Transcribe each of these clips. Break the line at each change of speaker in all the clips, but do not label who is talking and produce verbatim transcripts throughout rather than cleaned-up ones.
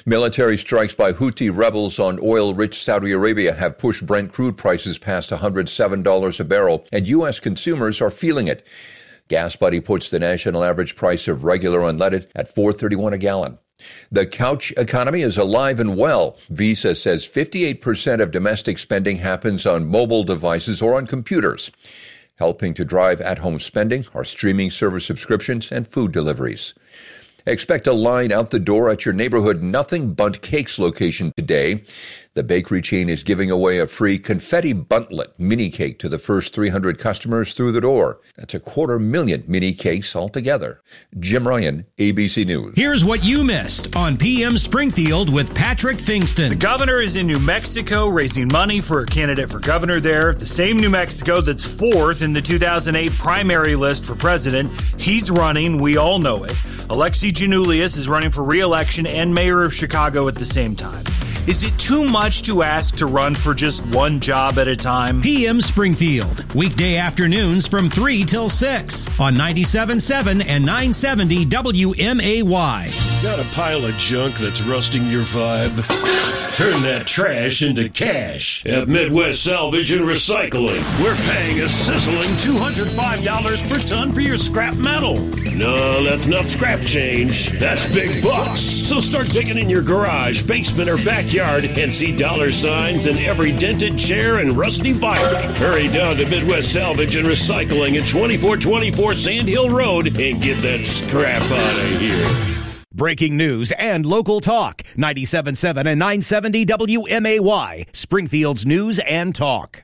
Military strikes by Houthi rebels on oil-rich Saudi Arabia have pushed Brent crude prices past one hundred seven dollars a barrel, and U S consumers are feeling it. GasBuddy puts the national average price of regular unleaded at four dollars and thirty-one cents a gallon. The couch economy is alive and well. Visa says fifty-eight percent of domestic spending happens on mobile devices or on computers. Helping to drive at-home spending are streaming service subscriptions and food deliveries. Expect a line out the door at your neighborhood Nothing Bundt Cakes location today. The bakery chain is giving away a free confetti buntlet mini cake to the first three hundred customers through the door. That's a quarter million mini cakes altogether. Jim Ryan, A B C News.
Here's what you missed on P M Springfield with Patrick Fingston.
The governor is in New Mexico raising money for a candidate for governor there. The same New Mexico that's fourth in the two thousand eight primary list for president. He's running. We all know it. Alexi Giannoulias is running for re-election and mayor of Chicago at the same time. Is it too much to ask to run for just one job at a time?
P M Springfield, weekday afternoons from three till six on ninety-seven point seven and nine seventy W M A Y.
Got a pile of junk that's rusting your vibe? Turn that trash into cash at Midwest Salvage and Recycling. We're paying a sizzling two hundred five dollars per ton for your scrap metal. No, that's not scrap change. That's big bucks. So start digging in your garage, basement, or backyard and see dollar signs in every dented chair and rusty bike. Hurry down to Midwest Salvage and Recycling at twenty-four twenty-four Sand Hill Road and get that scrap out of here.
Breaking news and local talk. ninety-seven point seven and nine seventy W M A Y. Springfield's News and Talk.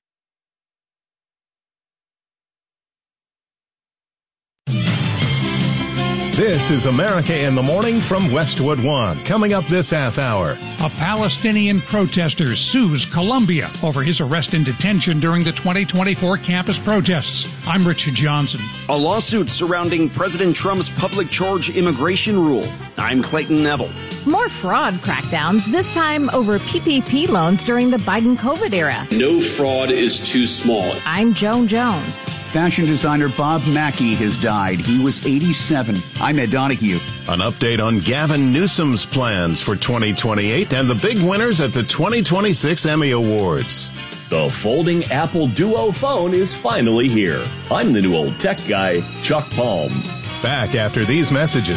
This is America in the Morning from Westwood One. Coming up this half hour.
A Palestinian protester sues Colombia over his arrest and detention during the twenty twenty-four campus protests. I'm Richard Johnson.
A lawsuit surrounding President Trump's public charge immigration rule. I'm Clayton Neville.
More fraud crackdowns, this time over P P P loans during the Biden COVID era.
No fraud is too small.
I'm Joan Jones.
Fashion designer Bob Mackie has died. He was eighty-seven. I'm Ed Donahue.
An update on Gavin Newsom's plans for twenty twenty-eight and the big winners at the twenty twenty-six Emmy Awards.
The folding Apple Duo phone is finally here. I'm the new old tech guy, Chuck Palm.
Back after these messages.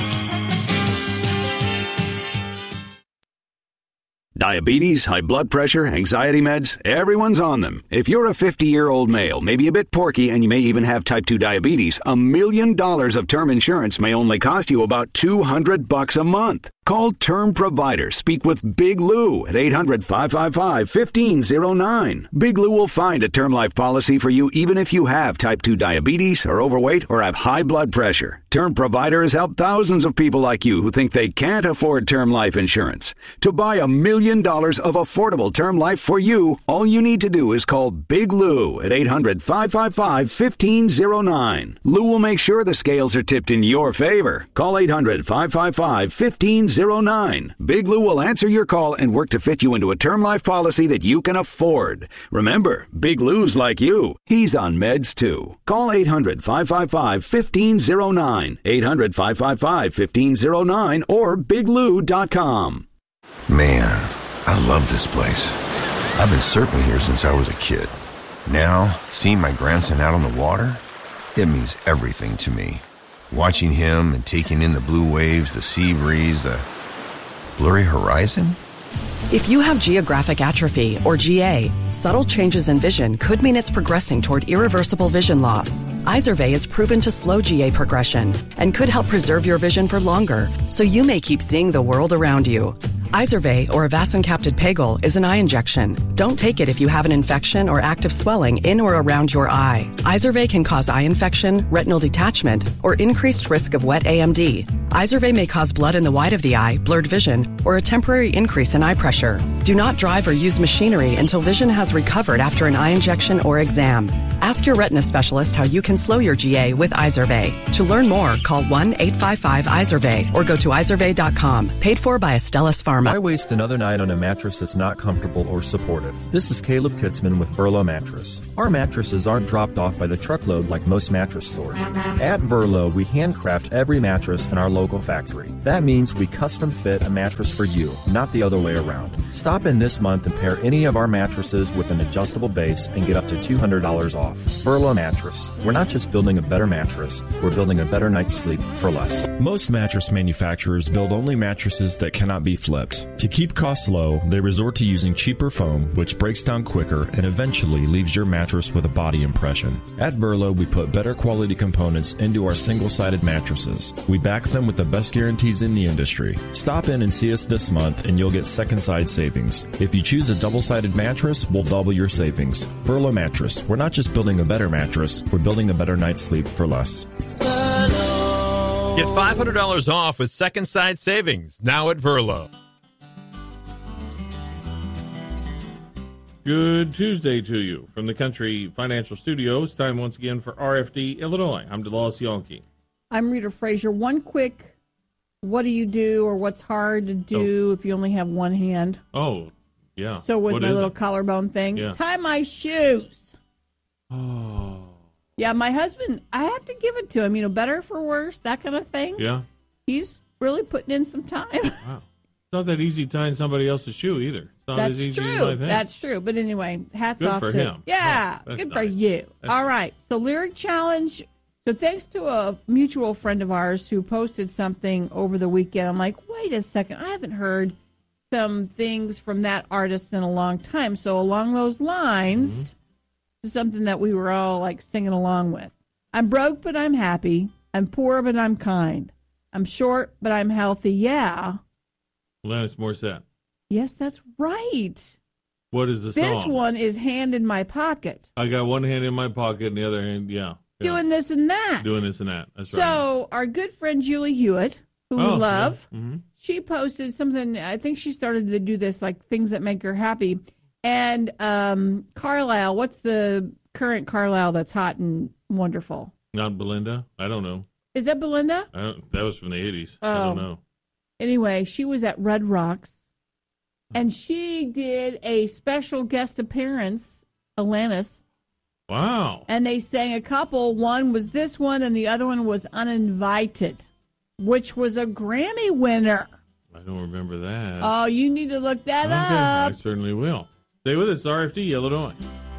Diabetes, high blood pressure, anxiety meds, everyone's on them. If you're a fifty-year-old male, maybe a bit porky, and you may even have type two diabetes, a million dollars of term insurance may only cost you about two hundred bucks a month. Call Term Provider. Speak with Big Lou at eight hundred, five five five, one five zero nine. Big Lou will find a term life policy for you even if you have type two diabetes, are overweight, or have high blood pressure. Term Provider has helped thousands of people like you who think they can't afford term life insurance. To buy a million dollars of affordable term life for you, all you need to do is call Big Lou at eight hundred, five five five, one five zero nine. Lou will make sure the scales are tipped in your favor. Call eight hundred, five five five, one five zero nine. Big Lou will answer your call and work to fit you into a term life policy that you can afford. Remember, Big Lou's like you. He's on meds too. Call eight hundred, five five five, one five zero nine. eight hundred, five five five, one five zero nine or big lou dot com.
Man, I love this place. I've been surfing here since I was a kid. Now, seeing my grandson out on the water, it means everything to me. Watching him and taking in the blue waves, the sea breeze, the blurry horizon.
If you have geographic atrophy, or G A, subtle changes in vision could mean it's progressing toward irreversible vision loss. Izervay is proven to slow G A progression and could help preserve your vision for longer, so you may keep seeing the world around you. Izervay, or avacincaptad pegol, is an eye injection. Don't take it if you have an infection or active swelling in or around your eye. Izervay can cause eye infection, retinal detachment, or increased risk of wet A M D. Izervay may cause blood in the white of the eye, blurred vision, or a temporary increase in eye pressure. Do not drive or use machinery until vision has recovered after an eye injection or exam. Ask your retina specialist how you can slow your G A with Izervay. To learn more, call one eight five five Izervay or go to izervay dot com. Paid for by Astellas Pharma.
Pharma.
Why waste another night on a mattress that's not comfortable or supportive? This is Caleb Kitzman with Verlo Mattress. Our mattresses aren't dropped off by the truckload like most mattress stores. At Verlo, we handcraft every mattress in our local factory. That means we custom fit a mattress for you, not the other way around. Stop in this month and pair any of our mattresses with an adjustable base and get up to two hundred dollars off. Verlo Mattress. We're not just building a better mattress, we're building a better night's sleep for less.
Most mattress manufacturers build only mattresses that cannot be flipped. To keep costs low, they resort to using cheaper foam, which breaks down quicker and eventually leaves your mattress with a body impression. At Verlo, we put better quality components into our single-sided mattresses. We back them with the best guarantees in the industry. Stop in and see us this month and you'll get second side savings. If you choose a double-sided mattress, we'll double your savings. Verlo Mattress. We're not just building a better mattress, we're building a better night's sleep for less.
Get five hundred dollars off with second side savings now at Verlo.
Good Tuesday to you from the Country Financial Studios. Time once again for R F D Illinois. I'm DeLawes Yonke.
I'm Rita Frazier. One quick, what do you do or what's hard to do oh. if you only have one hand?
Oh, yeah.
So with
what
my little
it?
collarbone thing,
yeah.
tie my shoes.
Oh.
Yeah, my husband, I have to give it to him, you know, better for worse, that kind of thing.
Yeah.
He's really putting in some time.
Wow. It's not that easy tying somebody else's shoe either. It's not
That's
as easy
true.
as I think.
That's true. But anyway, hats
good
off
for
to
him.
Yeah,
oh,
good
nice.
for you.
That's
All
nice.
right. So Lyric Challenge. So thanks to a mutual friend of ours who posted something over the weekend. I'm like, wait a second. I haven't heard some things from that artist in a long time. So along those lines, mm-hmm. this is something that we were all like singing along with. I'm broke, but I'm happy. I'm poor, but I'm kind. I'm short, but I'm healthy. Yeah.
Alanis Morissette.
Yes, that's right.
What is the
this
song?
This one is Hand in My Pocket.
I got one hand in my pocket and the other hand, yeah. yeah.
Doing this and that.
Doing this and that. That's
so,
right.
So our good friend Julie Hewitt, who
oh,
we love,
yeah. mm-hmm.
she posted something. I think she started to do this, like things that make her happy. And um, Carlisle, what's the current Carlisle that's hot and wonderful?
Not Belinda? I don't know.
Is that Belinda?
I don't, that was from the eighties.
Oh.
I don't know.
Anyway, she was at Red Rocks, and she did a special guest appearance, Alanis.
Wow.
And they sang a couple. One was this one, and the other one was Uninvited, which was a Grammy winner.
I don't remember that.
Oh, you need to look that
okay,
up.
I certainly will. Stay with us, R F D, Illinois.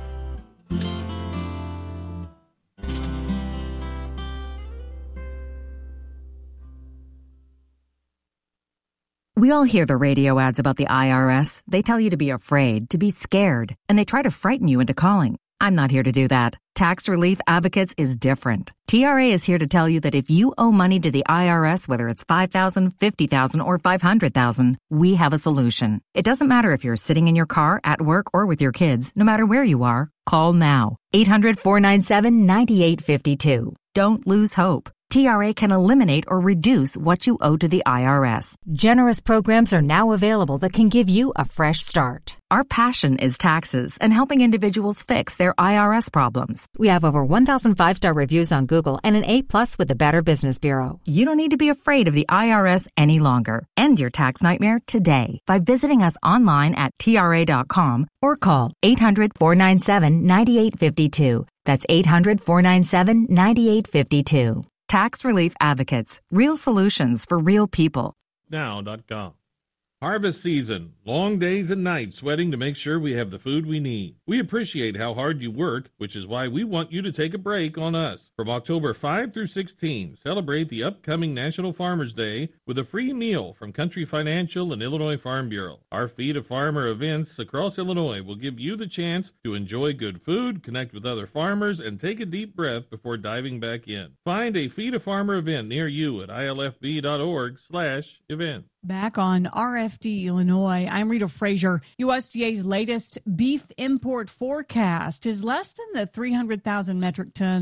We all hear the radio ads about the I R S. They tell you to be afraid, to be scared, and they try to frighten you into calling. I'm not here to do that. Tax Relief Advocates is different. T R A is here to tell you that if you owe money to the I R S, whether it's five thousand dollars, fifty thousand dollars, or five hundred thousand dollars, we have a solution. It doesn't matter if you're sitting in your car, at work, or with your kids. No matter where you are, call now. eight hundred, four nine seven, nine eight five two. Don't lose hope. T R A can eliminate or reduce what you owe to the I R S.
Generous programs are now available that can give you a fresh start.
Our passion is taxes and helping individuals fix their I R S problems.
We have over one thousand five-star reviews on Google and an A plus with the Better Business Bureau.
You don't need to be afraid of the I R S any longer. End your tax nightmare today by visiting us online at T R A dot com or call eight hundred, four nine seven, nine eight five two. That's eight hundred, four nine seven, nine eight five two. Tax Relief Advocates. Real solutions for real people.
Now dot com. Harvest season. Long days and nights sweating to make sure we have the food we need. We appreciate how hard you work, which is why we want you to take a break on us. From October fifth through sixteenth, celebrate the upcoming National Farmers Day with a free meal from Country Financial and Illinois Farm Bureau. Our Feed a Farmer events across Illinois will give you the chance to enjoy good food, connect with other farmers, and take a deep breath before diving back in. Find a Feed a Farmer event near you at I L F B dot org slash event.
Back on R F D Illinois, I'm Rita Frazier. U S D A's latest beef import forecast is less than the three hundred thousand metric tons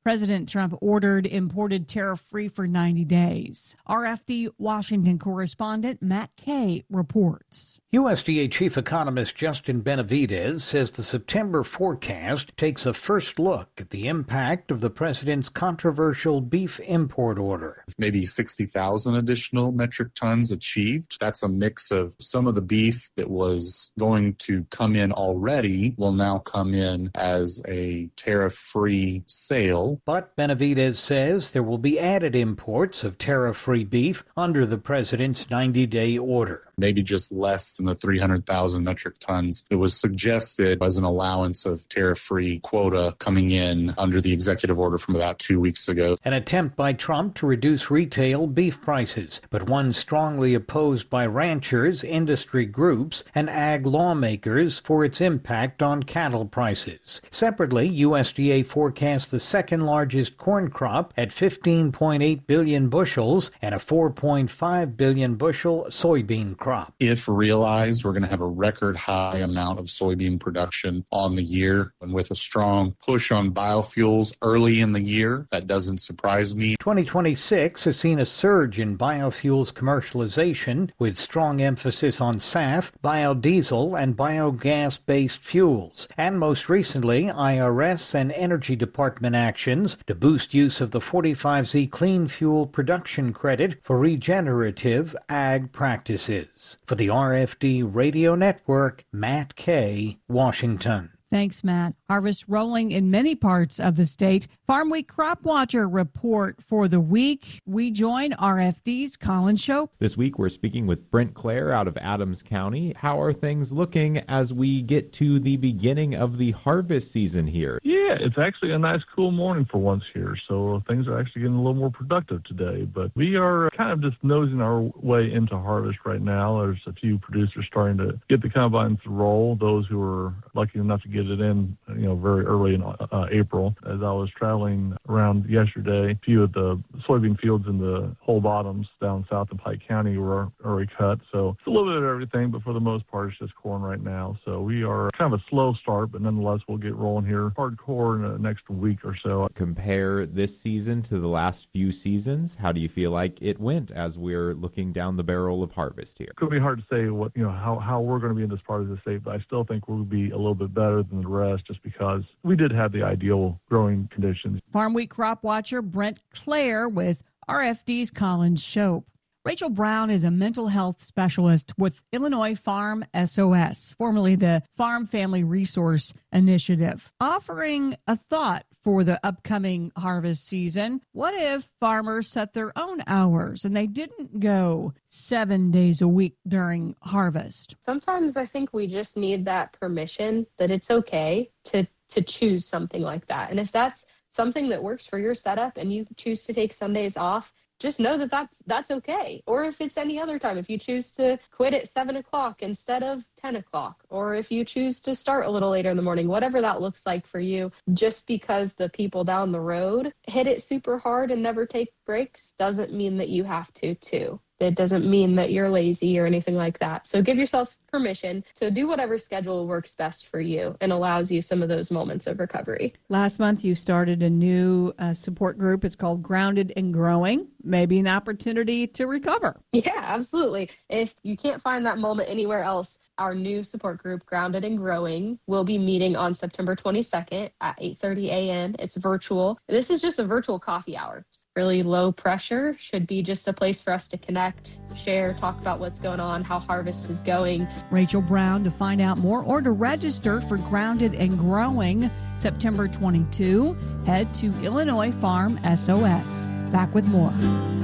President Trump ordered imported tariff-free for ninety days. R F D Washington correspondent Matt Kay reports.
U S D A Chief Economist Justin Benavidez says the September forecast takes a first look at the impact of the president's controversial beef import order.
Maybe sixty thousand additional metric tons achieved. That's a mix of some of the beef that was going to come in already will now come in as a tariff-free sale.
But Benavidez says there will be added imports of tariff-free beef under the president's ninety-day order.
Maybe just less than the three hundred thousand metric tons that was suggested as an allowance of tariff-free quota coming in under the executive order from about two weeks ago.
An attempt by Trump to reduce retail beef prices, but one strongly opposed by ranchers, industry groups, and ag lawmakers for its impact on cattle prices. Separately, U S D A forecasts the second largest corn crop at fifteen point eight billion bushels and a four point five billion bushel soybean crop.
If realized, we're going to have a record high amount of soybean production on the year. And with a strong push on biofuels early in the year, that doesn't surprise me.
twenty twenty-six has seen a surge in biofuels commercialization with strong emphasis on S A F, biodiesel, and biogas-based fuels. And most recently, I R S and Energy Department actions to boost use of the forty-five Z Clean Fuel Production Credit for regenerative ag practices. For the R F D Radio Network, Matt Kay, Washington.
Thanks, Matt. Harvest rolling in many parts of the state. Farm Week Crop Watcher report for the week. We join R F D's Colin Shope.
This week, we're speaking with Brent Clare out of Adams County. How are things looking as we get to the beginning of the harvest season here?
Yeah, it's actually a nice cool morning for once here, so things are actually getting a little more productive today. But we are kind of just nosing our way into harvest right now. There's a few producers starting to get the combines to roll, those who are lucky enough to get it in, you know, very early in uh, April. As I was traveling around yesterday, a few of the soybean fields in the whole bottoms down south in Pike County were already cut. So it's a little bit of everything, but for the most part, it's just corn right now. So we are kind of a slow start, but nonetheless, we'll get rolling here hardcore in the next week or so.
Compare this season to the last few seasons. How do you feel like it went as we're looking down the barrel of harvest here?
It could be hard to say what, you know, how, how we're going to be in this part of the state, but I still think we'll be a little bit better than the rest just because we did have the ideal growing conditions.
Farm Week Crop Watcher Brent Clare with R F D's Colin Shope. Rachel Brown is a mental health specialist with Illinois Farm S O S, formerly the Farm Family Resource Initiative, offering a thought for the upcoming harvest season. What if farmers set their own hours and they didn't go seven days a week during harvest?
Sometimes I think we just need that permission that it's okay to, to choose something like that. And if that's something that works for your setup and you choose to take Sundays off, just know that that's, that's okay. Or if it's any other time, if you choose to quit at seven o'clock instead of ten o'clock, or if you choose to start a little later in the morning, whatever that looks like for you, just because the people down the road hit it super hard and never take breaks doesn't mean that you have to too. It doesn't mean that you're lazy or anything like that. So give yourself permission to do whatever schedule works best for you and allows you some of those moments of recovery.
Last month, you started a new uh, support group. It's called Grounded and Growing. Maybe an opportunity to recover.
Yeah, absolutely. If you can't find that moment anywhere else, our new support group, Grounded and Growing, will be meeting on September twenty-second at eight thirty a.m. It's virtual. This is just a virtual coffee hour. It's really low pressure, should be just a place for us to connect, share, talk about what's going on, how harvest is going.
Rachel Brown, to find out more or to register for Grounded and Growing September twenty-second, head to Illinois Farm S O S. Back with more.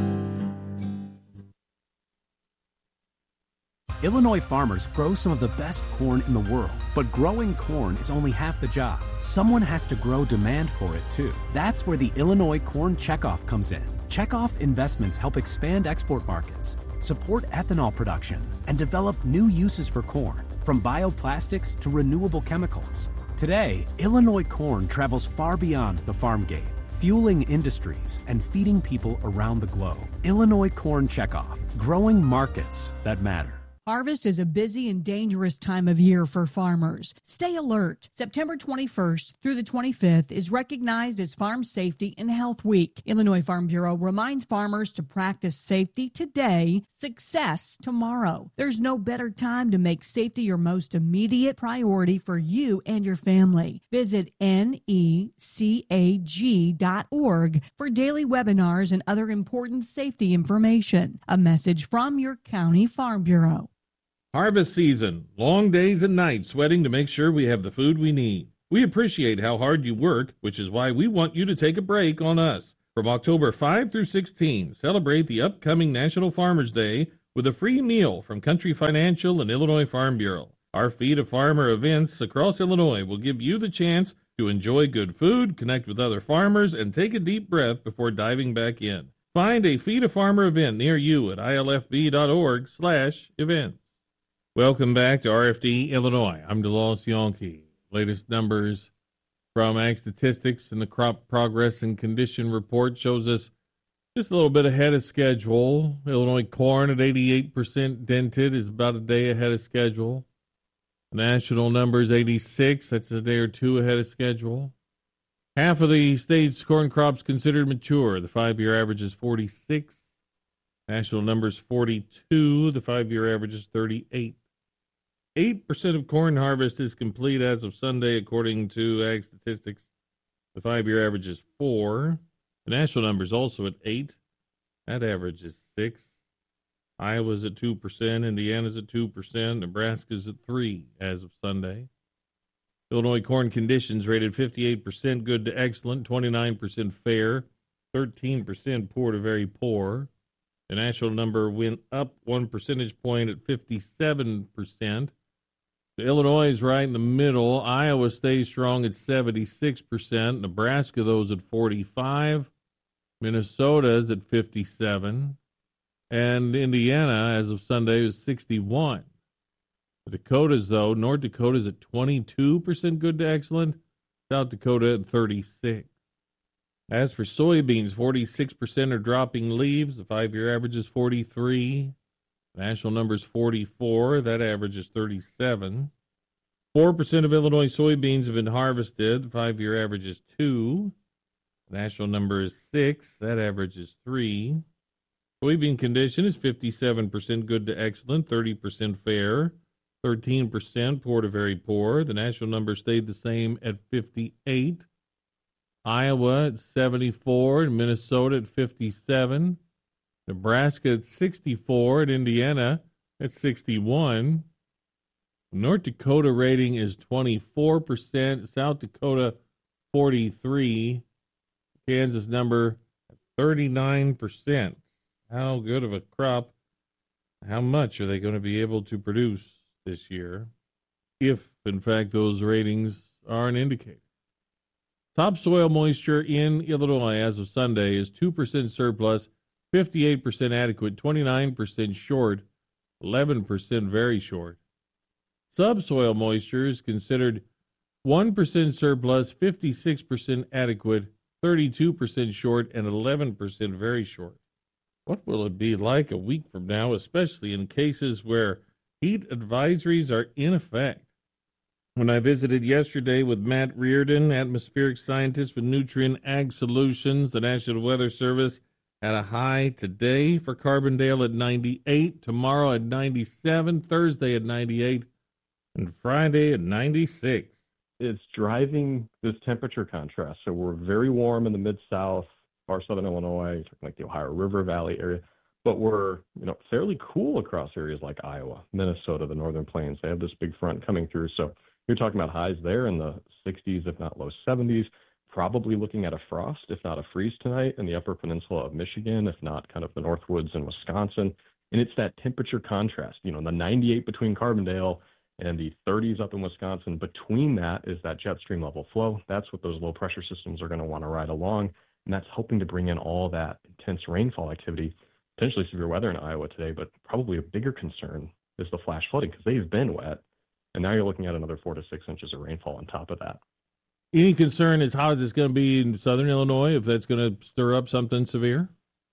Illinois farmers grow some of the best corn in the world, but growing corn is only half the job. Someone has to grow demand for it too. That's where the Illinois Corn Checkoff comes in. Checkoff investments help expand export markets, support ethanol production, and develop new uses for corn, from bioplastics to renewable chemicals. Today, Illinois corn travels far beyond the farm gate, fueling industries and feeding people around the globe. Illinois Corn Checkoff, growing markets that matter.
Harvest is a busy and dangerous time of year for farmers. Stay alert. September twenty-first through the twenty-fifth is recognized as Farm Safety and Health Week. Illinois Farm Bureau reminds farmers to practice safety today, success tomorrow. There's no better time to make safety your most immediate priority for you and your family. Visit N E C A G dot org for daily webinars and other important safety information. A message from your county farm bureau.
Harvest season, long days and nights sweating to make sure we have the food we need. We appreciate how hard you work, which is why we want you to take a break on us. From October fifth through sixteenth, celebrate the upcoming National Farmers Day with a free meal from Country Financial and Illinois Farm Bureau. Our Feed a Farmer events across Illinois will give you the chance to enjoy good food, connect with other farmers, and take a deep breath before diving back in. Find a Feed a Farmer event near you at I L F B dot org slash events. Welcome back to R F D Illinois. I'm DeLawes Yonke. Latest numbers from Ag Statistics and the Crop Progress and Condition Report shows us just a little bit ahead of schedule. Illinois corn at eighty-eight percent dented is about a day ahead of schedule. National numbers eighty-six, that's a day or two ahead of schedule. Half of the state's corn crops considered mature. The five-year average is forty-six. National numbers forty-two. The five-year average is thirty-eight. eight percent of corn harvest is complete as of Sunday, according to Ag Statistics. The five-year average is four. The national number is also at eight. That average is six. Iowa's at two percent. Indiana's at two percent. Nebraska's at three as of Sunday. Illinois corn conditions rated fifty-eight percent good to excellent, twenty-nine percent fair, thirteen percent poor to very poor. The national number went up one percentage point at fifty-seven percent. Illinois is right in the middle. Iowa stays strong at seventy-six percent. Nebraska, those at forty-five. Minnesota is at fifty-seven. And Indiana, as of Sunday, is sixty-one. The Dakotas, though, North Dakota's at twenty-two percent good to excellent. South Dakota at thirty-six. As for soybeans, forty-six percent are dropping leaves. The five-year average is forty-three. National number is forty-four. That average is thirty-seven. four percent of Illinois soybeans have been harvested. The five-year average is two. National number is six. That average is three. Soybean condition is fifty-seven percent good to excellent, thirty percent fair, thirteen percent poor to very poor. The national number stayed the same at fifty-eight. Iowa at seventy-four, and Minnesota at fifty-seven. Nebraska at sixty-four, and Indiana at sixty-one. North Dakota rating is twenty-four percent, South Dakota forty-three, Kansas number thirty-nine percent. How good of a crop, how much are they going to be able to produce this year, if, in fact, those ratings are an indicator? Topsoil moisture in Illinois as of Sunday is two percent surplus, fifty-eight percent adequate, twenty-nine percent short, eleven percent very short. Subsoil moisture is considered one percent surplus, fifty-six percent adequate, thirty-two percent short, and eleven percent very short. What will it be like a week from now, especially in cases where heat advisories are in effect? When I visited yesterday with Matt Reardon, atmospheric scientist with Nutrien Ag Solutions, the National Weather Service had a high today for Carbondale at ninety-eight, tomorrow at ninety-seven, Thursday at ninety-eight, and Friday at ninety-six.
It's driving this temperature contrast. So we're very warm in the mid-south, far southern Illinois, like the Ohio River Valley area, but we're, you know, fairly cool across areas like Iowa, Minnesota, the northern plains. They have this big front coming through. So you're talking about highs there in the sixties, if not low seventies, probably looking at a frost, if not a freeze tonight in the upper peninsula of Michigan, if not kind of the Northwoods in Wisconsin. And it's that temperature contrast, you know, the ninety-eight between Carbondale and the thirties up in Wisconsin. Between that is that jet stream level flow. That's what those low pressure systems are going to want to ride along. And that's helping to bring in all that intense rainfall activity, potentially severe weather in Iowa today, but probably a bigger concern is the flash flooding because they've been wet. And now you're looking at another four to six inches of rainfall on top of that.
Any concern as hot as it's going to be in southern Illinois, if that's going to stir up something severe?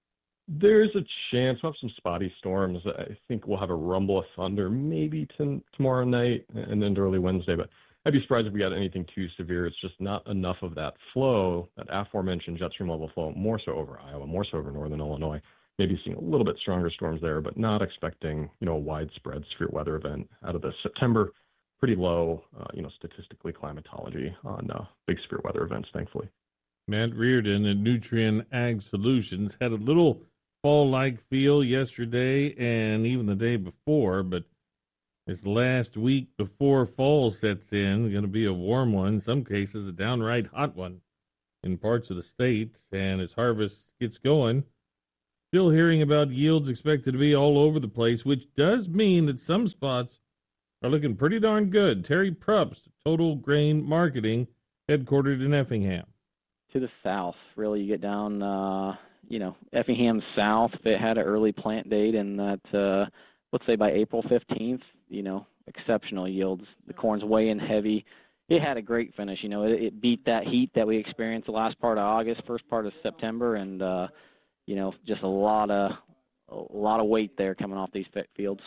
There's a chance we'll have some spotty storms. I think we'll have a rumble of thunder maybe t- tomorrow night and into early Wednesday, but I'd be surprised if we got anything too severe. It's just not enough of that flow, that aforementioned jet stream level flow, more so over Iowa, more so over northern Illinois. Maybe seeing a little bit stronger storms there, but not expecting, you know, a widespread severe weather event out of this September. Pretty low, uh, you know, statistically climatology on uh, big severe weather events, thankfully.
Matt Reardon at Nutrien Ag Solutions had a little fall-like feel yesterday and even the day before, but this last week before fall sets in, going to be a warm one, in some cases a downright hot one in parts of the state. And as harvest gets going, still hearing about yields expected to be all over the place, which does mean that some spots are looking pretty darn good. Terry Prupst, Total Grain Marketing, headquartered in Effingham.
To the south, really, you get down, uh, you know, Effingham south. If it had an early plant date, and that, uh, let's say by April fifteenth, you know, exceptional yields. The corn's way in heavy. It had a great finish. You know, it, it beat that heat that we experienced the last part of August, first part of September, and uh, you know, just a lot of a lot of weight there coming off these fields.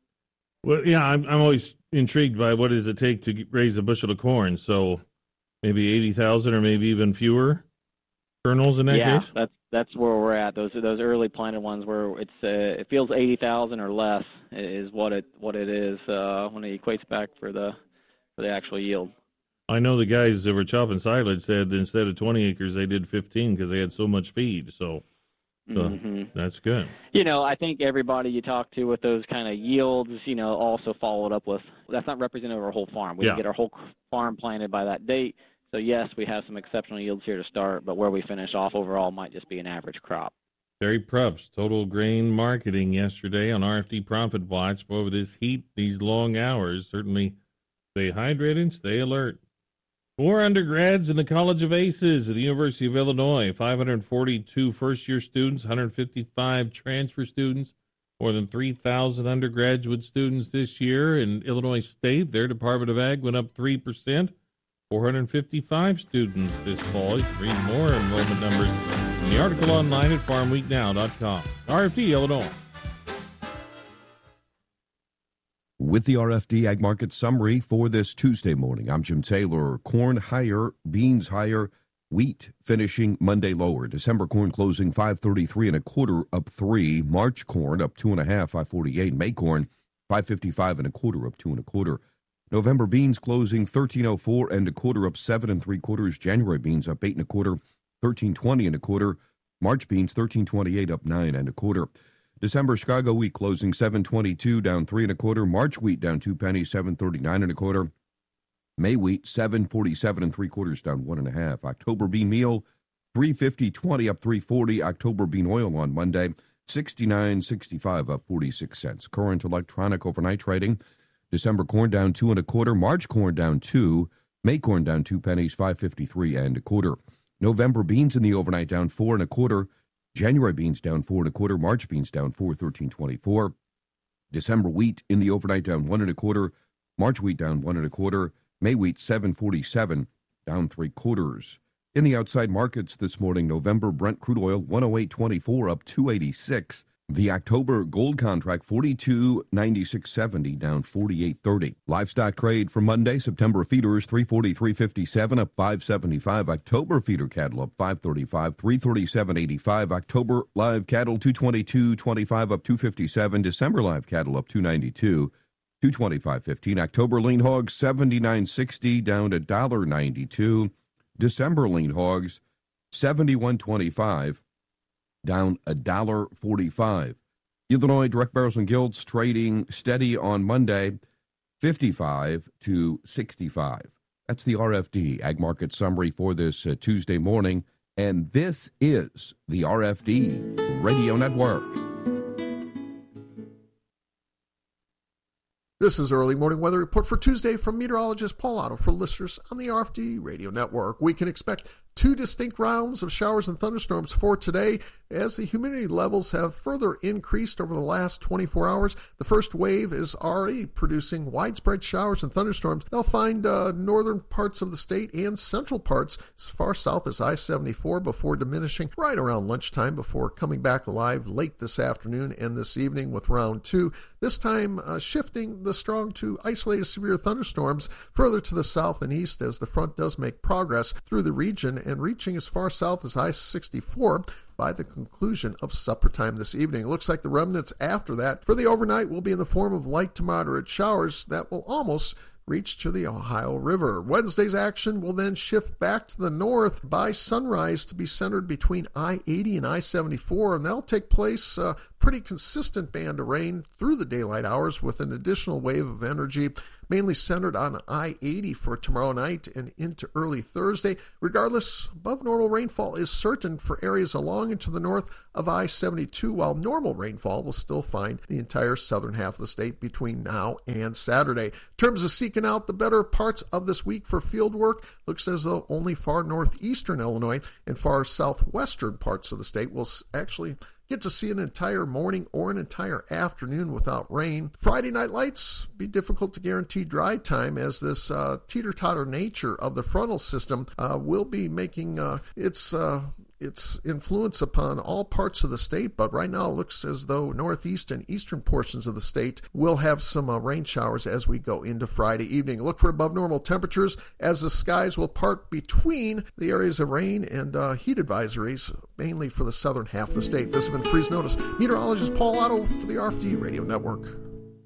Well, yeah, I'm I'm always intrigued by what does it take to raise a bushel of corn. So maybe eighty thousand or maybe even fewer kernels in that
yeah,
case?
Yeah, that's that's where we're at. Those those early planted ones where it's uh, it feels eighty thousand or less is what it what it is uh, when it equates back for the for the actual yield.
I know the guys that were chopping silage said instead of twenty acres they did fifteen because they had so much feed. So, so
mm-hmm.
that's good.
You know, I think everybody you talk to with those kind of yields, you know, also followed up with that's not representative of our whole farm. We
yeah.
didn't get our whole farm planted by that date. So, yes, we have some exceptional yields here to start, but where we finish off overall might just be an average crop.
Terry Prupst, Total Grain Marketing, yesterday on R F D Profit Watch. Boy, with this heat, these long hours, certainly stay hydrated, stay alert. Four undergrads in the College of Aces at the University of Illinois, five hundred forty-two first-year students, one hundred fifty-five transfer students, more than three thousand undergraduate students this year in Illinois State. Their Department of Ag went up three percent. four hundred fifty-five students this fall. You can read more enrollment numbers in the article online at farm week now dot com. R F D, Illinois.
With the R F D Ag Market Summary for this Tuesday morning, I'm Jim Taylor. Corn higher, beans higher, wheat finishing Monday lower. December corn closing five thirty-three and a quarter, up three. March corn up two and a half, five forty-eight. May corn five fifty-five and a quarter, up two and a quarter. November beans closing thirteen oh four and a quarter, up seven and three quarters. January beans up eight and a quarter, thirteen twenty and a quarter. March beans thirteen twenty-eight, up nine and a quarter. December Chicago wheat closing seven twenty-two, down three and a quarter. March wheat down two pennies, seven thirty-nine and a quarter. May wheat seven forty-seven and three quarters, down one and a half. October bean meal three fifty twenty, up three forty. October bean oil on Monday sixty-nine sixty-five, up forty-six cents. Current electronic overnight trading. December corn down two and a quarter. March corn down two. May corn down two pennies, five fifty-three and a quarter. November beans in the overnight down four and a quarter. January beans down four and a quarter. March beans down four, thirteen twenty-four. December wheat in the overnight down one and a quarter. March wheat down one and a quarter. May wheat seven forty-seven, down three quarters. In the outside markets this morning, November Brent crude oil one oh eight twenty-four, up two eighty-six. The October gold contract forty-two ninety-six seventy, down forty-eight thirty. Livestock trade for Monday, September feeders three forty-three fifty-seven, up five seventy-five. October feeder cattle up five thirty-five, three thirty-seven eighty-five. October live cattle two twenty-two twenty-five, up two fifty-seven. December live cattle up two ninety-two, two twenty-five fifteen. October lean hogs seventy-nine sixty, down to one ninety-two. December lean hogs seventy-one twenty-five. Down a dollar forty-five. Illinois direct barrels and gilts trading steady on Monday, fifty-five to sixty-five. That's the R F D Ag Market Summary for this uh, Tuesday morning, and this is the R F D Radio Network.
This is Early Morning Weather Report for Tuesday from meteorologist Paul Otto for listeners on the R F D Radio Network. We can expect
two distinct rounds of showers and thunderstorms for today as the humidity levels have further increased over the last twenty-four hours. The first wave is already producing widespread showers and thunderstorms. They'll find uh, northern parts of the state and central parts as far south as I seventy-four before diminishing right around lunchtime before coming back alive late this afternoon and this evening with round two. This time uh, shifting the strong to isolated severe thunderstorms further to the south and east as the front does make progress through the region and reaching as far south as I sixty-four by the conclusion of supper time this evening. It looks like the remnants after that for the overnight will be in the form of light to moderate showers that will almost reach to the Ohio River. Wednesday's action will then shift back to the north by sunrise to be centered between I eighty and I seventy-four, and that'll take place a pretty consistent band of rain through the daylight hours with an additional wave of energy mainly centered on I eighty for tomorrow night and into early Thursday. Regardless, above normal rainfall is certain for areas along and to the north of I seventy-two, while normal rainfall will still find the entire southern half of the state between now and Saturday. In terms of seeking out the better parts of this week for field work, looks as though only far northeastern Illinois and far southwestern parts of the state will actually get to see an entire morning or an entire afternoon without rain. Friday night lights be difficult to guarantee dry time as this uh, teeter-totter nature of the frontal system uh, will be making uh, its uh, its influence upon all parts of the state, but right now it looks as though northeast and eastern portions of the state will have some uh, rain showers as we go into Friday evening. Look for above normal temperatures as the skies will part between the areas of rain and uh, heat advisories, mainly for the southern half of the state. This has been Freeze Notice. Meteorologist Paul Otto for the R F D Radio Network.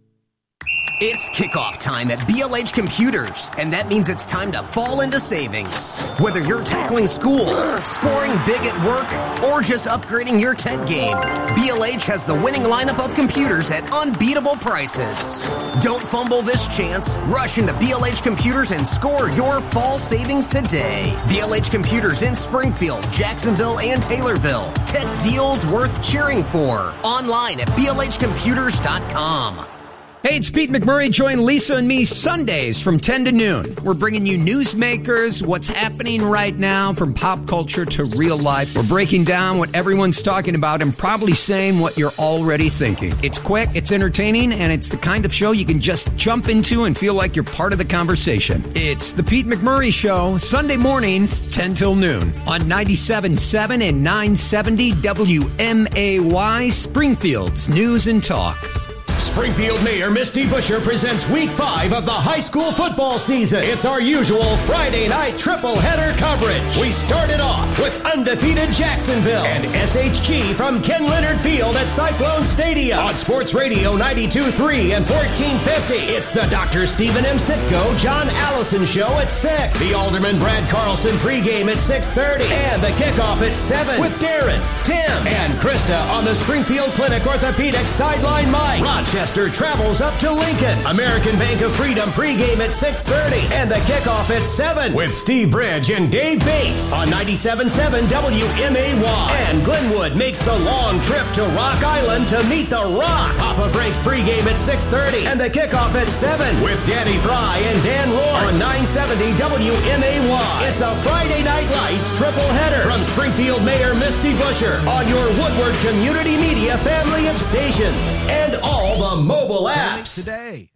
It's kickoff time at B L H Computers, and that means it's time to fall into savings. Whether you're tackling school, scoring big at work, or just upgrading your tech game, B L H has the winning lineup of computers at unbeatable prices. Don't fumble this chance. Rush into B L H Computers and score your fall savings today. B L H Computers in Springfield, Jacksonville, and Taylorville. Tech deals worth cheering for. Online at B L H computers dot com.
Hey, it's Pete McMurray. Join Lisa and me Sundays from ten to noon. We're bringing you newsmakers, what's happening right now from pop culture to real life. We're breaking down what everyone's talking about and probably saying what you're already thinking. It's quick, it's entertaining, and it's the kind of show you can just jump into and feel like you're part of the conversation. It's the Pete McMurray Show, Sunday mornings, ten till noon on ninety-seven point seven and nine seventy W M A Y, Springfield's News and Talk.
Springfield Mayor Misty Busher presents week five of the high school football season. It's our usual Friday night triple header coverage. We started off with undefeated Jacksonville and S H G from Ken Leonard Field at Cyclone Stadium. On Sports Radio ninety-two point three and fourteen fifty, it's the Doctor Stephen M. Sitko, John Allison Show at six. The Alderman Brad Carlson pregame at six thirty. And the kickoff at seven with Darren, Tim, and Krista on the Springfield Clinic Orthopedic Sideline Mic. Rochester travels up to Lincoln. American Bank of Freedom pregame at six thirty and the kickoff at seven with Steve Bridge and Dave Bates on ninety-seven point seven W M A Y. And Glenwood makes the long trip to Rock Island to meet the Rocks. Papa Frank's pregame at six thirty and the kickoff at seven with Danny Fry and Dan Rohr on nine seventy W M A Y. It's a Friday Night Lights triple header from Springfield Mayor Misty Busher on your Woodward Community Media family of stations and all the mobile apps
today.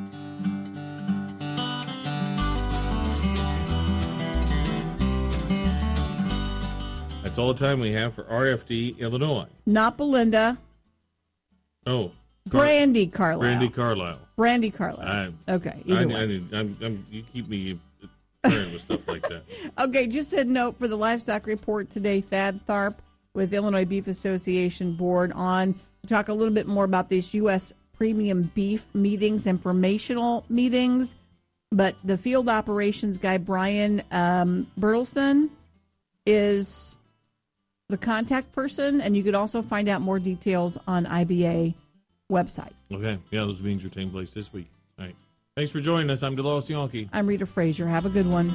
That's all the time we have for R F D Illinois.
Not Belinda.
Oh, Car-
Brandy Carlisle.
Brandy Carlisle.
Brandy Carlisle.
I,
okay.
I,
Either way.
I, need, I'm, I'm, you keep me current with stuff like that.
Okay, just a note for the livestock report today. Thad Tharp with Illinois Beef Association Board on to talk a little bit more about these U S premium beef meetings, informational meetings. But the field operations guy, Brian um, Bertelson, is the contact person, and you could also find out more details on I B A website.
Okay, yeah, those meetings are taking place this week. All right. Thanks for joining us. I'm Delos Yonke.
I'm Rita Frazier. Have a good one.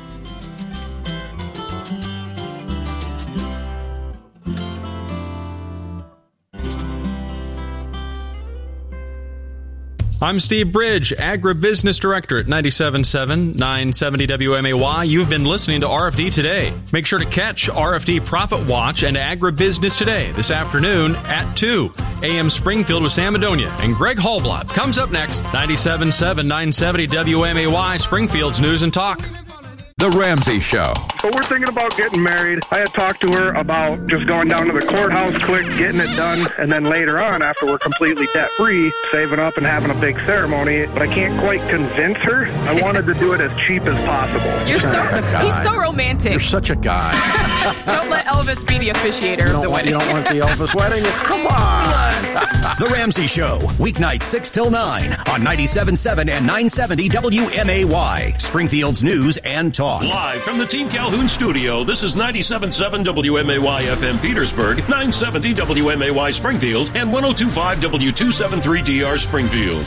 I'm Steve Bridge, Agribusiness Director at ninety-seven point seven, nine seventy W M A Y. You've been listening to R F D Today. Make sure to catch R F D Profit Watch and Agribusiness Today this afternoon at two. A M Springfield with Sam Madonia and Greg Hallblatt comes up next. ninety-seven point seven, nine seventy W M A Y, Springfield's News and Talk.
The Ramsey Show.
So we're thinking about getting married. I had talked to her about just going down to the courthouse quick, getting it done, and then later on, after we're completely debt-free, saving up and having a big ceremony. But I can't quite convince her. I wanted to do it as cheap as possible.
You're so, he's so romantic.
You're such a guy.
Don't let Elvis be the officiator of the wedding.
You don't want the Elvis wedding? Come on.
The Ramsey Show, weeknights six till nine on ninety-seven point seven and nine seventy W M A Y, Springfield's News and Talk.
Live from the Team Calhoun studio, this is ninety-seven point seven W M A Y F M Petersburg, nine seventy W M A Y Springfield, and one oh two point five W two seventy-three D R Springfield.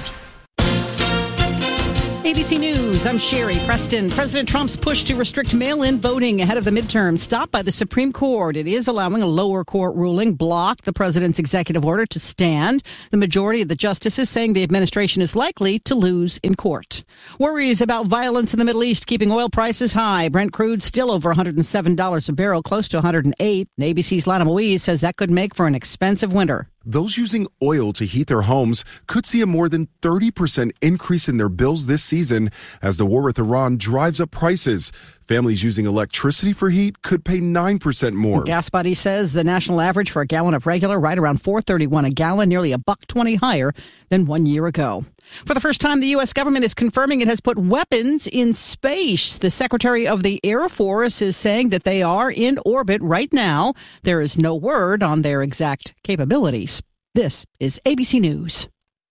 A B C News, I'm Sherry Preston. President Trump's push to restrict mail-in voting ahead of the midterm stopped by the Supreme Court. It is allowing a lower court ruling block the president's executive order to stand. The majority of the justices saying the administration is likely to lose in court. Worries about violence in the Middle East keeping oil prices high. Brent crude still over one hundred seven dollars a barrel, close to one hundred eight. And A B C's Lana Moise says that could make for an expensive winter.
Those using oil to heat their homes could see a more than thirty percent increase in their bills this season as the war with Iran drives up prices. Families using electricity for heat could pay nine percent more.
Gas Buddy says the national average for a gallon of regular right around four thirty-one a gallon, nearly a buck twenty higher than one year ago. For the first time, the U S government is confirming it has put weapons in space. The Secretary of the Air Force is saying that they are in orbit right now. There is no word on their exact capabilities. This is A B C News.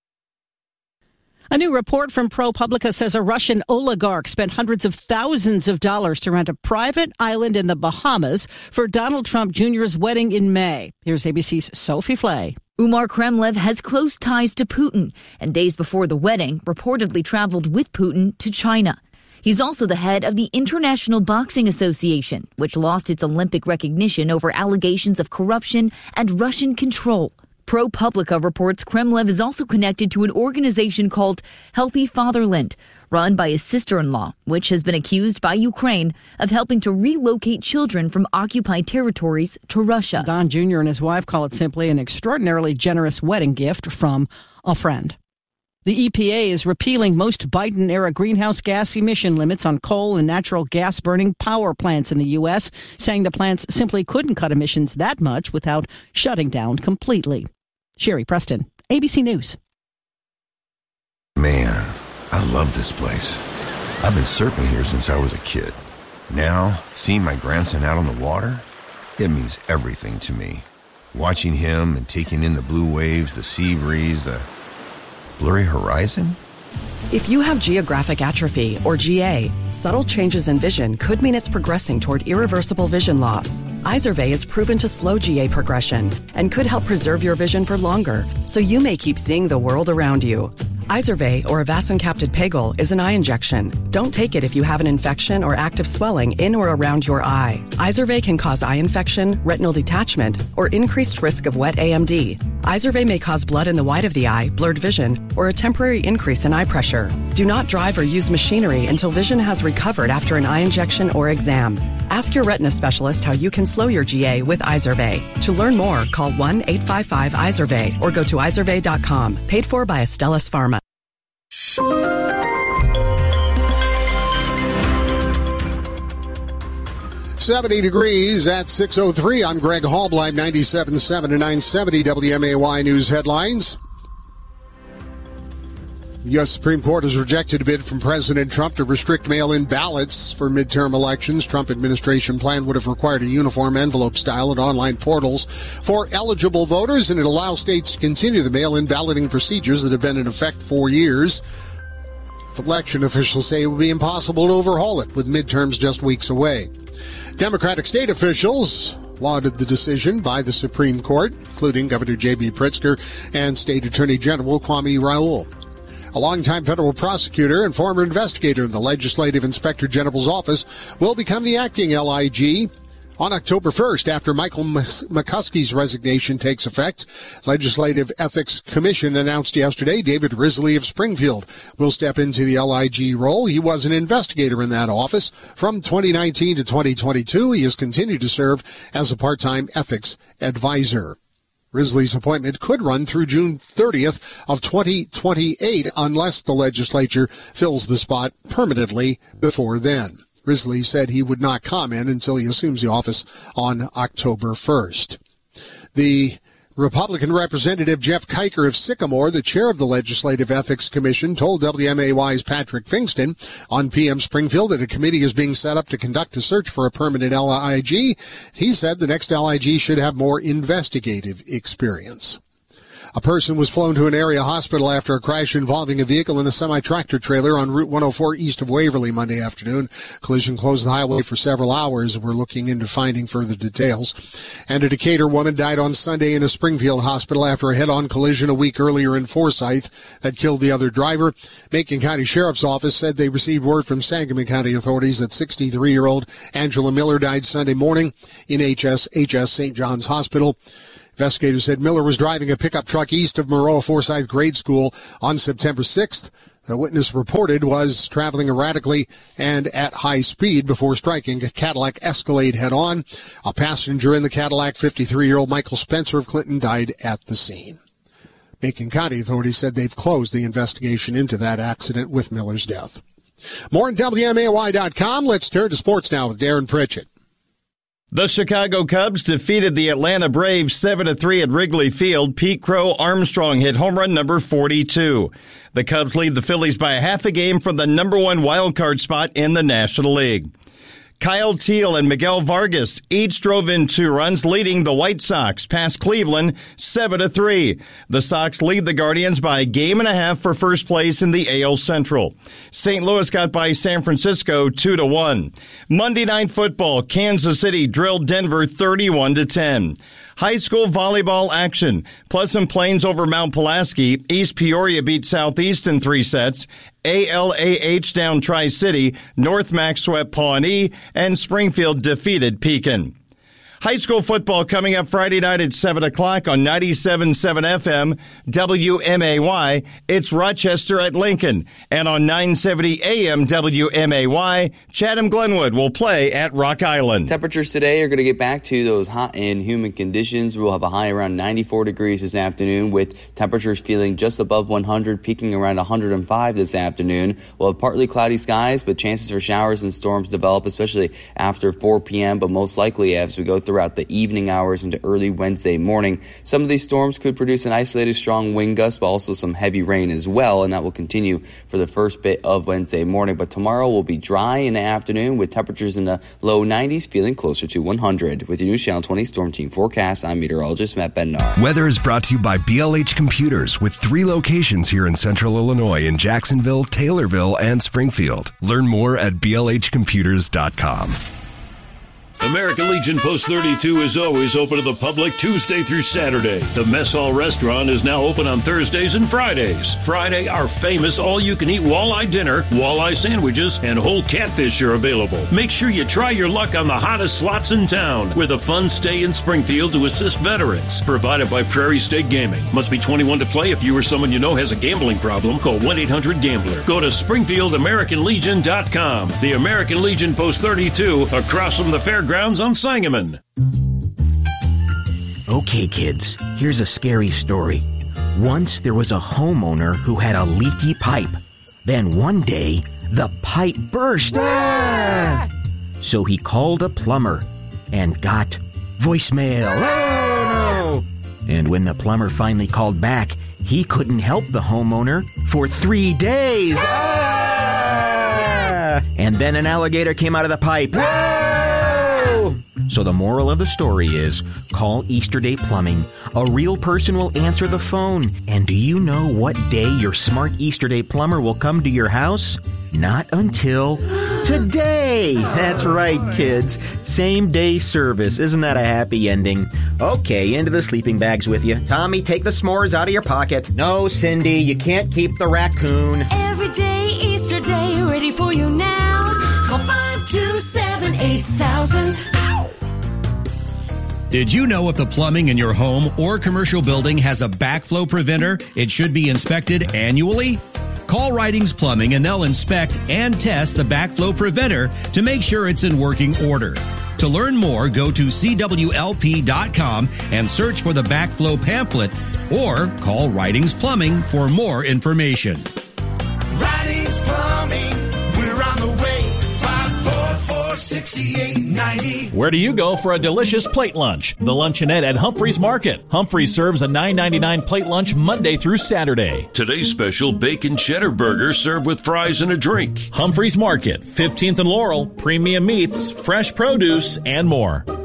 A new report from ProPublica says a Russian oligarch spent hundreds of thousands of dollars to rent a private island in the Bahamas for Donald Trump Junior's wedding in May. Here's A B C's Sophie Flay.
Umar Kremlev has close ties to Putin, and days before the wedding, reportedly traveled with Putin to China. He's also the head of the International Boxing Association, which lost its Olympic recognition over allegations of corruption and Russian control. ProPublica reports Kremlev is also connected to an organization called Healthy Fatherland, run by his sister-in-law, which has been accused by Ukraine of helping to relocate children from occupied territories to Russia.
Don Junior and his wife call it simply an extraordinarily generous wedding gift from a friend. The E P A is repealing most Biden-era greenhouse gas emission limits on coal and natural gas-burning power plants in the U S, saying the plants simply couldn't cut emissions that much without shutting down completely. Sherry Preston, A B C News.
Man, I love this place. I've been surfing here since I was a kid. Now, seeing my grandson out on the water, it means everything to me. Watching him and taking in the blue waves, the sea breeze, the blurry horizon.
If you have geographic atrophy, or G A, subtle changes in vision could mean it's progressing toward irreversible vision loss. Izervay is proven to slow G A progression and could help preserve your vision for longer, so you may keep seeing the world around you. Izervay, or avacincaptad pegol, is an eye injection. Don't take it if you have an infection or active swelling in or around your eye. Izervay can cause eye infection, retinal detachment, or increased risk of wet A M D. Izervay may cause blood in the white of the eye, blurred vision, or a temporary increase in eye pressure. Do not drive or use machinery until vision has recovered after an eye injection or exam. Ask your retina specialist how you can slow your G A with Izervay. To learn more, call one eight five five Izervay or go to izervay dot com. Paid for by Astellas Pharma.
seventy degrees at six oh three. I'm Greg Hallblatt, ninety-seven point seven and nine seventy W M A Y News headlines. The U S Supreme Court has rejected a bid from President Trump to restrict mail-in ballots for midterm elections. Trump administration plan would have required a uniform envelope style and online portals for eligible voters, and it allows states to continue the mail-in balloting procedures that have been in effect for years. Election officials say it would be impossible to overhaul it with midterms just weeks away. Democratic state officials lauded the decision by the Supreme Court, including Governor J B Pritzker and State Attorney General Kwame Raoul. A longtime federal prosecutor and former investigator in the Legislative Inspector General's office will become the acting L I G. on October first, after Michael McCuskey's resignation takes effect. Legislative Ethics Commission announced yesterday David Risley of Springfield will step into the L I G role. He was an investigator in that office from twenty nineteen to twenty twenty-two. He has continued to serve as a part-time ethics advisor. Risley's appointment could run through June thirtieth of twenty twenty-eight unless the legislature fills the spot permanently before then. Risley said he would not comment until he assumes the office on October first. The Republican Representative Jeff Kiker of Sycamore, the chair of the Legislative Ethics Commission, told W M A Y's Patrick Fingston on P M Springfield that a committee is being set up to conduct a search for a permanent L I G. He said the next L I G should have more investigative experience. A person was flown to an area hospital after a crash involving a vehicle and a semi-tractor trailer on Route one oh four east of Waverly Monday afternoon. Collision closed the highway for several hours. We're looking into finding further details. And a Decatur woman died on Sunday in a Springfield hospital after a head-on collision a week earlier in Forsyth that killed the other driver. Macon County Sheriff's Office said they received word from Sangamon County authorities that sixty-three-year-old Angela Miller died Sunday morning in H S H S Saint John's Hospital. Investigators said Miller was driving a pickup truck east of Maroa Forsyth Grade School on September sixth. The witness reported was traveling erratically and at high speed before striking a Cadillac Escalade head-on. A passenger in the Cadillac, fifty-three-year-old Michael Spencer of Clinton, died at the scene. Macon County authorities said they've closed the investigation into that accident with Miller's death. More at W M A Y dot com. Let's turn to sports now with Darren Pritchett.
The Chicago Cubs defeated the Atlanta Braves seven to three at Wrigley Field. Pete Crow Armstrong hit home run number forty-two. The Cubs lead the Phillies by a half a game for the number one wild card spot in the National League. Kyle Teel and Miguel Vargas each drove in two runs, leading the White Sox past Cleveland seven to three. The Sox lead the Guardians by a game and a half for first place in the A L Central. Saint Louis got by San Francisco two to one. Monday Night Football, Kansas City drilled Denver thirty-one to ten. High school volleyball action. Pleasant Plains over Mount Pulaski. East Peoria beat Southeast in three sets. A L A H down Tri-City. North Mac swept Pawnee. And Springfield defeated Pekin. High school football coming up Friday night at seven o'clock on ninety-seven point seven F M W M A Y. It's Rochester at Lincoln. And on nine seventy A M W M A Y, Chatham Glenwood will play at Rock Island.
Temperatures today are going to get back to those hot and humid conditions. We'll have a high around ninety-four degrees this afternoon with temperatures feeling just above one hundred, peaking around one hundred five this afternoon. We'll have partly cloudy skies, but chances for showers and storms develop, especially after four p.m., but most likely as we go throughout the evening hours into early Wednesday morning. Some of these storms could produce an isolated strong wind gust, but also some heavy rain as well, and that will continue for the first bit of Wednesday morning. But tomorrow will be dry in the afternoon with temperatures in the low nineties, feeling closer to one hundred. With your News Channel twenty Storm Team forecast, I'm meteorologist Matt Bednar.
Weather is brought to you by B L H Computers with three locations here in Central Illinois in Jacksonville, Taylorville, and Springfield. Learn more at B L H computers dot com.
American Legion Post thirty-two is always open to the public Tuesday through Saturday. The Mess Hall Restaurant is now open on Thursdays and Fridays. Friday, our famous all-you-can-eat walleye dinner, walleye sandwiches, and whole catfish are available. Make sure you try your luck on the hottest slots in town with a fun stay in Springfield to assist veterans. Provided by Prairie State Gaming. Must be twenty-one to play. If you or someone you know has a gambling problem, call one eight hundred gambler. Go to Springfield American Legion dot com. The American Legion Post thirty-two across from the fairgrounds on Sangamon.
Okay, kids, here's a scary story. Once there was a homeowner who had a leaky pipe. Then one day, the pipe burst. Ah! So he called a plumber and got voicemail. Oh, no! And when the plumber finally called back, he couldn't help the homeowner for three days. Ah! And then an alligator came out of the pipe. Ah! So the moral of the story is, call Easterday Plumbing. A real person will answer the phone. And do you know what day your smart Easterday plumber will come to your house? Not until today. That's right, kids. Same day service. Isn't that a happy ending? Okay, into the sleeping bags with you. Tommy, take the s'mores out of your pocket. No, Cindy, you can't keep the raccoon.
Every day, Easter Day, ready for you now. Call five two seven eight thousand.
Did you know if the plumbing in your home or commercial building has a backflow preventer, it should be inspected annually? Call Ridings Plumbing and they'll inspect and test the backflow preventer to make sure it's in working order. To learn more, go to C W L P dot com and search for the backflow pamphlet or call Ridings Plumbing for more information.
Ridings Plumbing, we're on the way. five four four, six eight nine zero.
Where do you go for a delicious plate lunch? The Luncheonette at Humphreys Market. Humphreys serves a nine ninety-nine plate lunch Monday through Saturday.
Today's special bacon cheddar burger served with fries and a drink.
Humphreys Market, fifteenth and Laurel, premium meats, fresh produce, and more.